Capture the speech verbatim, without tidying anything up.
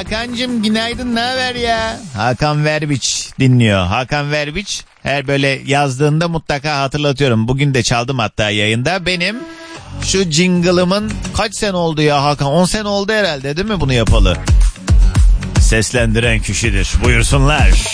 Hakan'cım günaydın, ne haber ya? Hakan Verbiç dinliyor. Hakan Verbiç her böyle yazdığında mutlaka hatırlatıyorum. Bugün de çaldım hatta yayında. Benim şu jingle'ımın kaç sene oldu ya Hakan? on sene oldu herhalde değil mi bunu yapalı? Seslendiren kişidir. Buyursunlar.